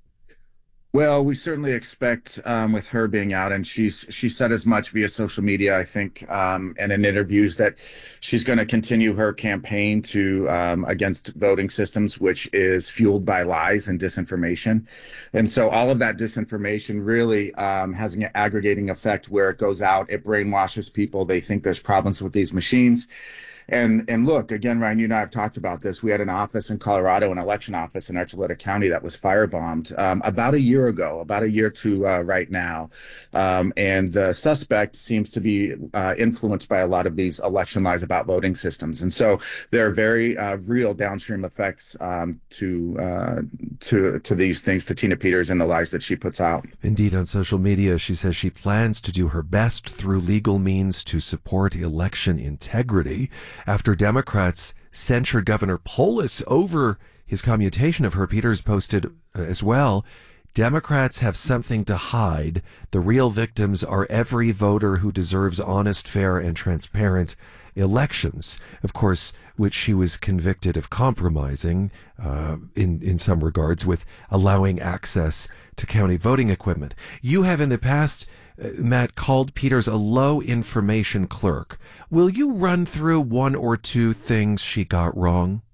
Well, we certainly expect um, with her being out, and she's she said as much via social media, I think, um, and in interviews, that she's going to continue her campaign to um, against voting systems, which is fueled by lies and disinformation. And so all of that disinformation really um, has an aggregating effect where it goes out, it brainwashes people. They think there's problems with these machines. And and look, again, Ryan, you and I have talked about this. We had an office in Colorado, an election office in Archuleta County that was firebombed um, about a year ago, about a year to uh, right now. Um, and the suspect seems to be uh, influenced by a lot of these election lies about voting systems. And so there are very uh, real downstream effects um, to uh, to to these things, to Tina Peters and the lies that she puts out. Indeed, on social media, she says she plans to do her best through legal means to support election integrity. After Democrats censured Governor Polis over his commutation of her, Peters posted uh, as well, Democrats have something to hide. The real victims are every voter who deserves honest, fair, and transparent elections, of course, which she was convicted of compromising uh, in, in some regards with allowing access to county voting equipment. You have in the past, uh, Matt, called Peters a low information clerk. Will you run through one or two things she got wrong?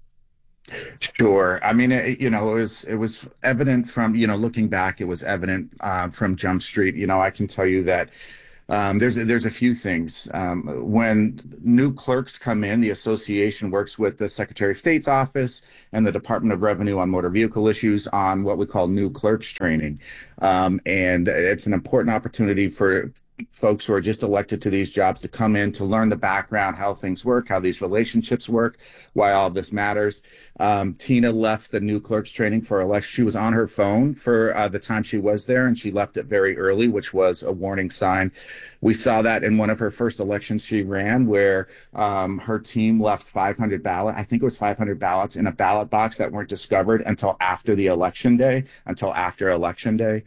Sure. I mean, it, you know, it was it was evident from, you know, looking back, it was evident uh, from Jump Street. You know, I can tell you that um, there's there's a few things. Um, when new clerks come in, the association works with the Secretary of State's office and the Department of Revenue on motor vehicle issues on what we call new clerks training, um, and it's an important opportunity for folks who are just elected to these jobs to come in to learn the background, how things work, how these relationships work, why all of this matters. Um, Tina left the new clerks training for election. She was on her phone for uh, the time she was there, and she left it very early, which was a warning sign. We saw that in one of her first elections she ran, where um, her team left five hundred ballots. I think it was five hundred ballots in a ballot box that weren't discovered until after the election day, until after election day.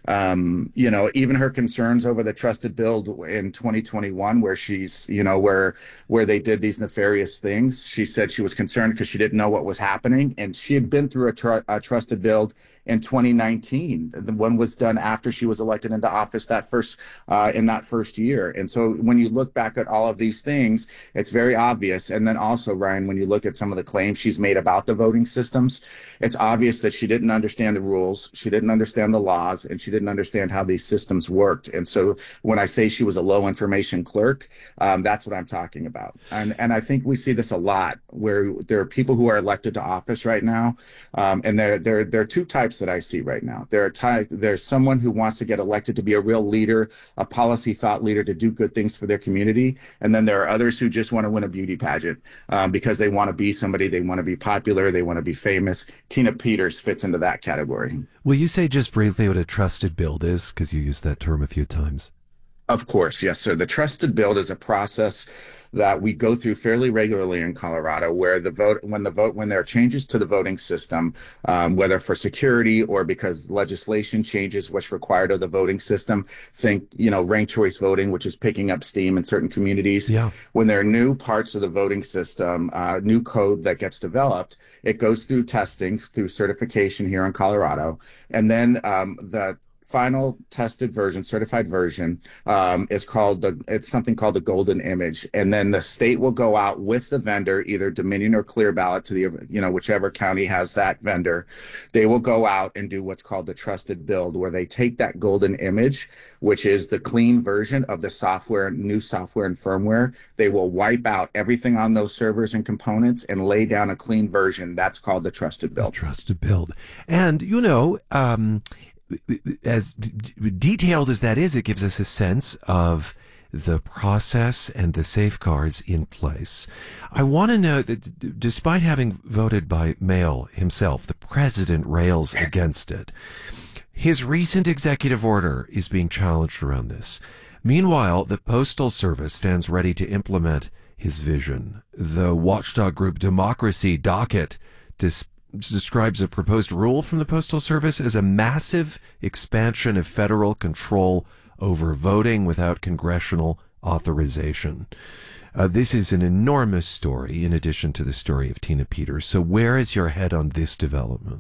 Um, you know, even her concerns over the trusted build in twenty twenty-one, where she's, you know, where where they did these nefarious things. She said she was concerned because she didn't know what was happening, and she had been through a, tr- a trusted build in twenty nineteen. The one was done after she was elected into office that first uh, in that first year. And so when you look back at all of these things, it's very obvious. And then also, Ryan, when you look at some of the claims she's made about the voting systems, it's obvious that she didn't understand the rules, she didn't understand the laws, and she didn't understand how these systems worked. And so when I say she was a low information clerk, um, that's what I'm talking about. And and I think we see this a lot, where there are people who are elected to office right now, um, and there there there are two types that I see right now. There are ty- there's someone who wants to get elected to be a real leader, a policy thought leader, to do good things for their community, and then there are others who just want to win a beauty pageant um, because they want to be somebody, they want to be popular, they want to be famous. Tina Peters fits into that category. Will you say just briefly what a trusted build is, because you used that term a few times? Of course, yes, sir. The trusted build is a process that we go through fairly regularly in Colorado, where the vote, when the vote, when there are changes to the voting system, um, whether for security or because legislation changes what's required of the voting system, think, you know, ranked choice voting, which is picking up steam in certain communities. Yeah. When there are new parts of the voting system, uh, new code that gets developed, it goes through testing, through certification here in Colorado, and then um, the final tested version, certified version, um, is called the, it's something called the golden image. And then the state will go out with the vendor, either Dominion or Clear Ballot, to the, you know, whichever county has that vendor. They will go out and do what's called the trusted build, where they take that golden image, which is the clean version of the software, new software and firmware. They will wipe out everything on those servers and components and lay down a clean version. That's called the trusted build. The trusted build. And, you know, um, as d- detailed as that is, it gives us a sense of the process and the safeguards in place. I want to know that d- despite having voted by mail himself, the president rails against it. His recent executive order is being challenged around this. Meanwhile, the Postal Service stands ready to implement his vision. The watchdog group Democracy Docket dis- describes a proposed rule from the Postal Service as a massive expansion of federal control over voting without congressional authorization. Uh, this is an enormous story in addition to the story of Tina Peters. So where is your head on this development?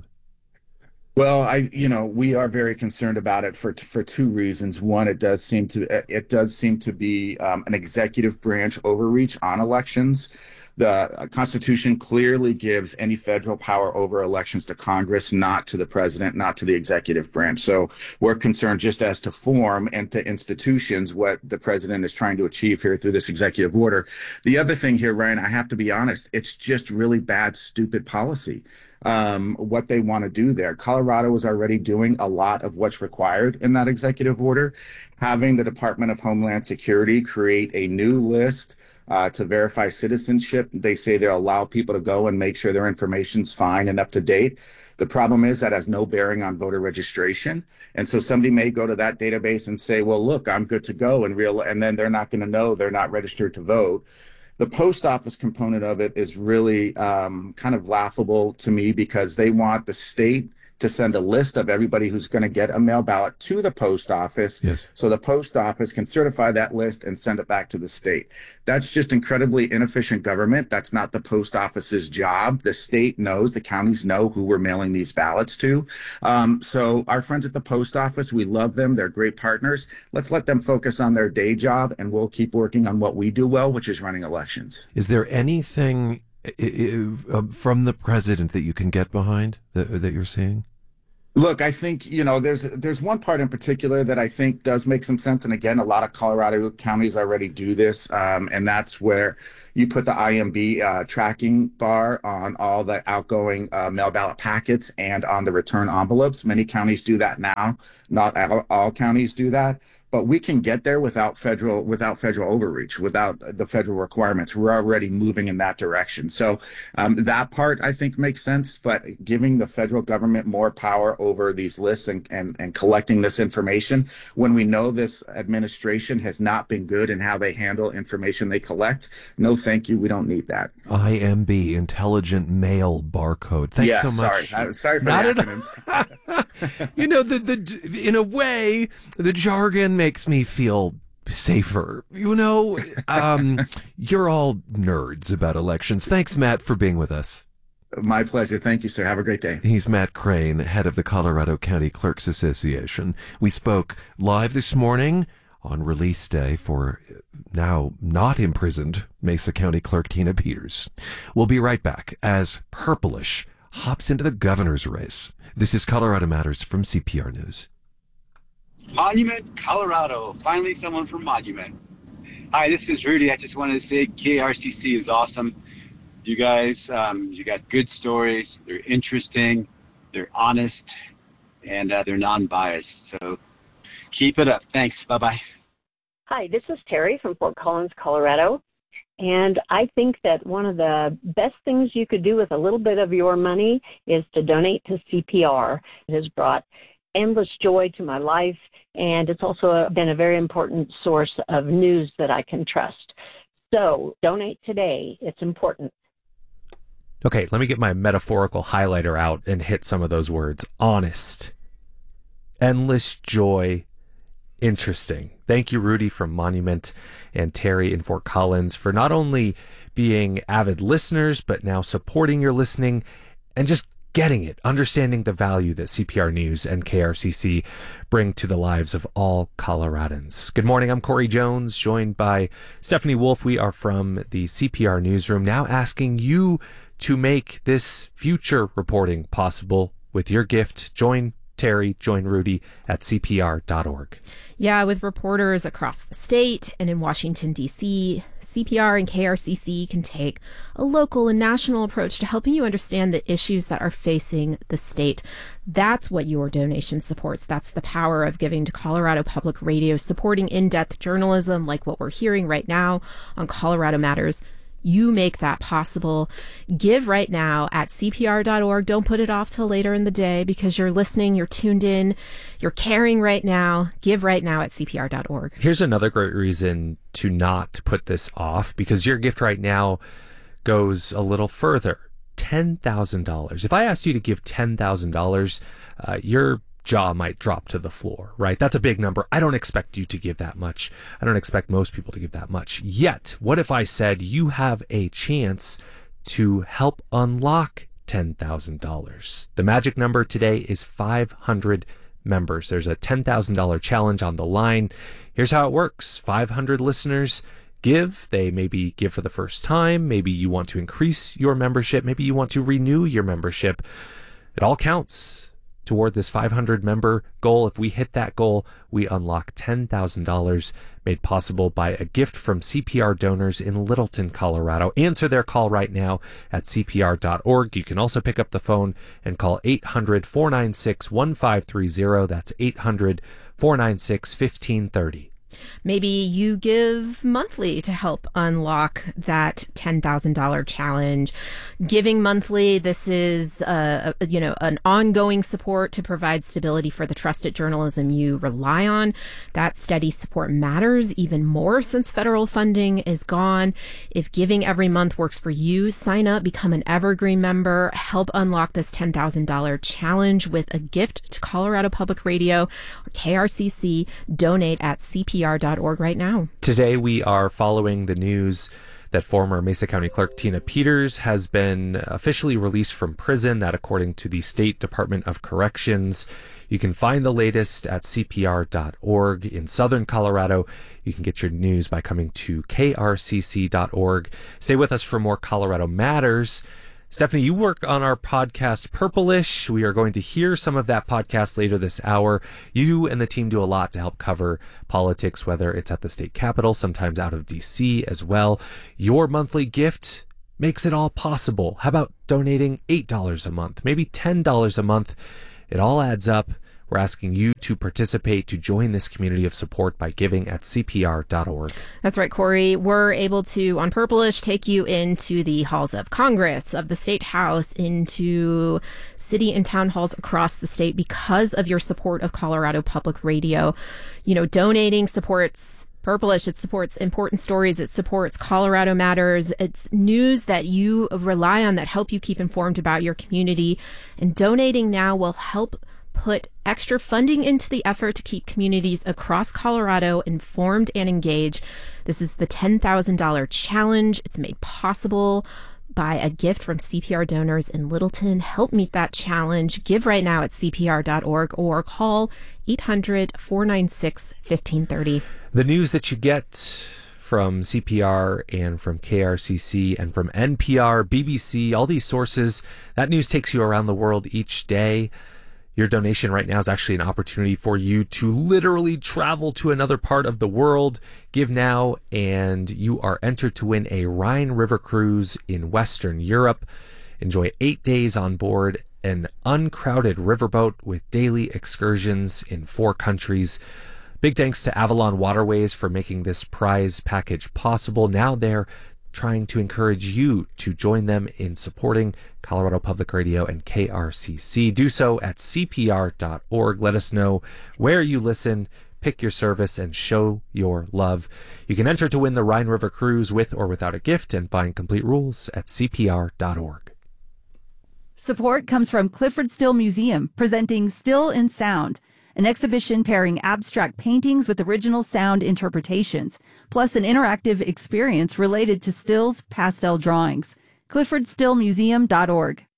Well, I, you know, we are very concerned about it for for two reasons. One, it does seem to it does seem to be um, an executive branch overreach on elections. The Constitution clearly gives any federal power over elections to Congress, not to the president, not to the executive branch. So we're concerned just as to form and to institutions what the president is trying to achieve here through this executive order. The other thing here, Ryan, I have to be honest, it's just really bad, stupid policy. Um, what they want to do there. Colorado is already doing a lot of what's required in that executive order. Having the Department of Homeland Security create a new list Uh, to verify citizenship. They say they'll allow people to go and make sure their information's fine and up to date. The problem is that has no bearing on voter registration. And so somebody may go to that database and say, well, look, I'm good to go, and real, and then they're not going to know they're not registered to vote. The post office component of it is really um, kind of laughable to me, because they want the state to send a list of everybody who's going to get a mail ballot to the post office. Yes. So the post office can certify that list and send it back to the state. That's just incredibly inefficient government. That's not the post office's job. The state knows, the counties know who we're mailing these ballots to. Um, so our friends at the post office, we love them. They're great partners. Let's let them focus on their day job, and we'll keep working on what we do well, which is running elections. Is there anything uh, from the president that you can get behind that, that you're seeing? Look, I think, you know, there's there's one part in particular that I think does make some sense. And again, a lot of Colorado counties already do this. Um, and that's where you put the I M B uh, tracking bar on all the outgoing uh, mail ballot packets and on the return envelopes. Many counties do that now. Not all, all counties do that. But we can get there without federal without federal overreach, without the federal requirements. We're already moving in that direction. So um, that part, I think, makes sense. But giving the federal government more power over these lists and, and, and collecting this information, when we know this administration has not been good in how they handle information they collect, no thank you. We don't need that. I M B, Intelligent Mail Barcode. Thanks yeah, so much. Sorry, sorry for Not the acronyms. You know, the the in a way, the jargon makes me feel safer. You know, um, you're all nerds about elections. Thanks, Matt, for being with us. My pleasure. Thank you, sir. Have a great day. He's Matt Crane, head of the Colorado County Clerks Association. We spoke live this morning on release day for now not imprisoned Mesa County Clerk Tina Peters. We'll be right back as Purplish hops into the governor's race. This is Colorado Matters from C P R News. Monument, Colorado. Finally, someone from Monument. Hi, this is Rudy. I just wanted to say K R C C is awesome. You guys, um, you got good stories. They're interesting. They're honest. And uh, they're non-biased. So keep it up. Thanks. Bye-bye. Hi, this is Terry from Fort Collins, Colorado. And I think that one of the best things you could do with a little bit of your money is to donate to C P R. It has brought endless joy to my life, and it's also been a very important source of news that I can trust. So donate today. It's important. Okay, let me get my metaphorical highlighter out and hit some of those words. Honest, endless joy, interesting. Thank you, Rudy from Monument, and Terry in Fort Collins for not only being avid listeners, but now supporting your listening and just getting it, understanding the value that C P R News and K R C C bring to the lives of all Coloradans. Good morning, I'm Corey Jones, joined by Stephanie Wolf. We are from the C P R Newsroom, now asking you to make this future reporting possible with your gift. Join Terry, join Rudy at C P R dot org. Yeah, with reporters across the state and in Washington, D C, C P R and K R C C can take a local and national approach to helping you understand the issues that are facing the state. That's what your donation supports. That's the power of giving to Colorado Public Radio, supporting in-depth journalism like what we're hearing right now on Colorado Matters. You make that possible. Give right now at C P R dot org. Don't put it off till later in the day because you're listening, you're tuned in, you're caring right now. Give right now at C P R dot org. Here's another great reason to not put this off, because your gift right now goes a little further. ten thousand dollars. If I asked you to give ten thousand dollars, uh, your jaw might drop to the floor, right? That's a big number. I don't expect you to give that much. I don't expect most people to give that much. Yet, what if I said you have a chance to help unlock ten thousand dollars? The magic number today is five hundred members. There's a ten thousand dollars challenge on the line. Here's how it works. five hundred listeners give. They maybe give for the first time. Maybe you want to increase your membership. Maybe you want to renew your membership. It all counts toward this five hundred member goal. If we hit that goal, we unlock ten thousand dollars, made possible by a gift from C P R donors in Littleton, Colorado. Answer their call right now at C P R dot org. You can also pick up the phone and call eight hundred, four nine six, one five three zero. That's eight hundred, four nine six, one five three zero. Maybe you give monthly to help unlock that ten thousand dollars challenge. Giving monthly, this is, uh, you know, an ongoing support to provide stability for the trusted journalism you rely on. That steady support matters even more since federal funding is gone. If giving every month works for you, sign up, become an Evergreen member, help unlock this ten thousand dollars challenge with a gift to Colorado Public Radio or K R C C. Donate at C P R dot org right now. Today we are following the news that former Mesa County Clerk Tina Peters has been officially released from prison, that according to the State Department of Corrections. You can find the latest at C P R dot org. In southern Colorado, you can get your news by coming to K R C C dot org. Stay with us for more Colorado Matters. Stephanie, you work on our podcast Purplish. We are going to hear some of that podcast later this hour. You and the team do a lot to help cover politics, whether it's at the state capitol, sometimes out of D C as well. Your monthly gift makes it all possible. How about donating eight dollars a month, maybe ten dollars a month? It all adds up. We're asking you to participate, to join this community of support by giving at C P R dot org. That's right, Corey. We're able to, on Purplish, take you into the halls of Congress, of the State House, into city and town halls across the state because of your support of Colorado Public Radio. You know, donating supports Purplish, it supports important stories, it supports Colorado Matters, it's news that you rely on that help you keep informed about your community. And donating now will help put extra funding into the effort to keep communities across Colorado informed and engaged. This is the ten thousand dollars challenge. It's made possible by a gift from C P R donors in Littleton. Help meet that challenge. Give right now at C P R dot org or call eight hundred, four nine six, one five three zero. The news that you get from C P R and from K R C C and from N P R, B B C, all these sources, that news takes you around the world each day. Your donation right now is actually an opportunity for you to literally travel to another part of the world. Give now, and you are entered to win a Rhine River cruise in Western Europe. Enjoy eight days on board an uncrowded riverboat with daily excursions in four countries. Big thanks to Avalon Waterways for making this prize package possible. Now they're trying to encourage you to join them in supporting Colorado Public Radio and K R C C. Do so at C P R dot org. Let us know where you listen, pick your service, and show your love. You can enter to win the Rhine River Cruise with or without a gift and find complete rules at C P R dot org. Support comes from Clifford Still Museum, presenting Still in Sound, an exhibition pairing abstract paintings with original sound interpretations, plus an interactive experience related to Still's pastel drawings. Clifford Still Museum dot org.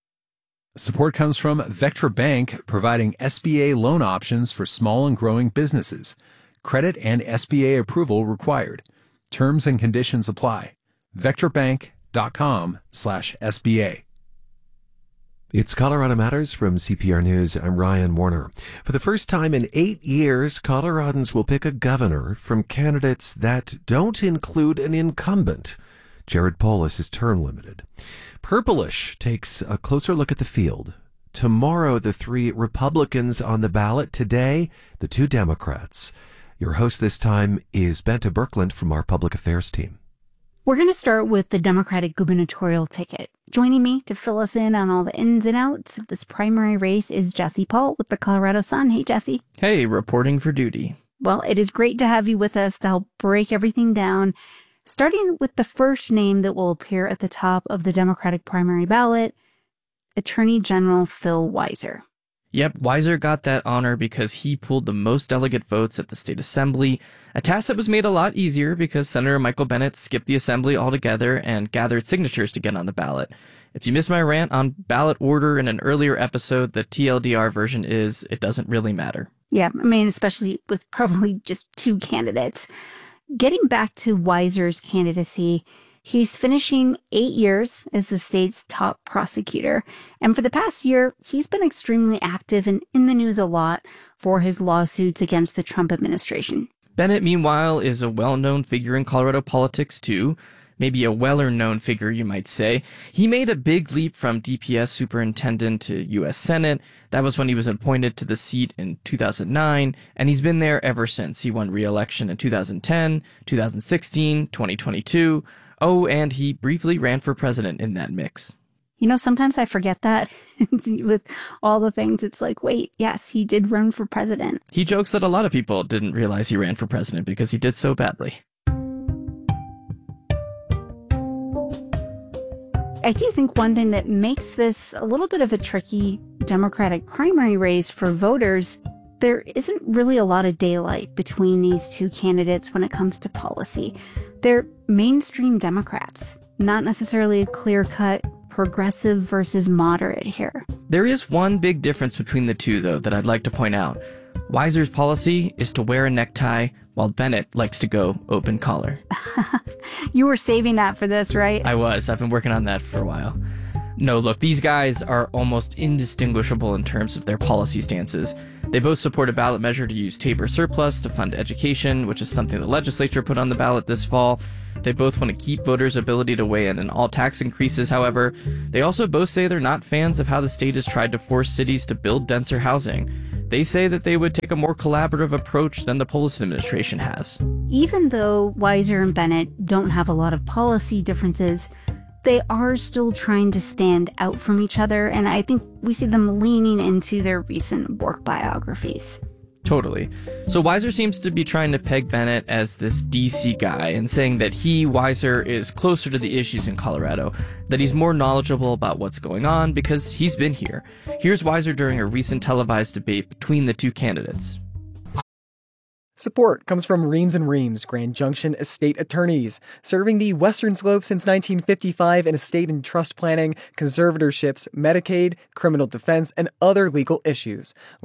Support comes from Vectra Bank, providing S B A loan options for small and growing businesses. Credit and S B A approval required. Terms and conditions apply. vectra bank dot com slash S B A. It's Colorado Matters from C P R News. I'm Ryan Warner. For the first time in eight years, Coloradans will pick a governor from candidates that don't include an incumbent. Jared Polis is term limited. Purplish takes a closer look at the field. Tomorrow, the three Republicans on the ballot. Today, the two Democrats. Your host this time is Bente Birkeland from our public affairs team. We're going to start with the Democratic gubernatorial ticket. Joining me to fill us in on all the ins and outs of this primary race is Jesse Paul with the Colorado Sun. Hey, Jesse. Hey, reporting for duty. Well, it is great to have you with us to help break everything down, starting with the first name that will appear at the top of the Democratic primary ballot, Attorney General Phil Weiser. Yep, Weiser got that honor because he pulled the most delegate votes at the state assembly, a task that was made a lot easier because Senator Michael Bennet skipped the assembly altogether and gathered signatures to get on the ballot. If you missed my rant on ballot order in an earlier episode, the T L D R version is, it doesn't really matter. Yeah, I mean, especially with probably just two candidates. Getting back to Weiser's candidacy, he's finishing eight years as the state's top prosecutor. And for the past year, he's been extremely active and in the news a lot for his lawsuits against the Trump administration. Bennet, meanwhile, is a well-known figure in Colorado politics, too. maybe a weller-known figure, you might say. He made a big leap from D P S superintendent to U S Senate. That was when he was appointed to the seat in two thousand nine, and he's been there ever since. He won re-election in two thousand ten, two thousand sixteen, twenty twenty-two. Oh, and he briefly ran for president in that mix. You know, sometimes I forget that with all the things. It's like, wait, yes, he did run for president. He jokes that a lot of people didn't realize he ran for president because he did so badly. I do think one thing that makes this a little bit of a tricky Democratic primary race for voters, there isn't really a lot of daylight between these two candidates when it comes to policy. They're mainstream Democrats, not necessarily a clear-cut progressive versus moderate here. There is one big difference between the two, though, that I'd like to point out. Weiser's policy is to wear a necktie, while Bennet likes to go open collar. You were saving that for this, right? I was. I've been working on that for a while. No, look, these guys are almost indistinguishable in terms of their policy stances. They both support a ballot measure to use Tabor surplus to fund education, which is something the legislature put on the ballot this fall. They both want to keep voters' ability to weigh in on all tax increases, however. They also both say they're not fans of how the state has tried to force cities to build denser housing. They say that they would take a more collaborative approach than the Polis administration has. Even though Weiser and Bennet don't have a lot of policy differences, they are still trying to stand out from each other, and I think we see them leaning into their recent work biographies. Totally. So Weiser seems to be trying to peg Bennet as this D C guy and saying that he, Weiser, is closer to the issues in Colorado, that he's more knowledgeable about what's going on because he's been here. Here's Weiser during a recent televised debate between the two candidates. Support comes from Reams and Reams, Grand Junction Estate Attorneys, serving the Western Slope since nineteen fifty-five in estate and trust planning, conservatorships, Medicaid, criminal defense, and other legal issues.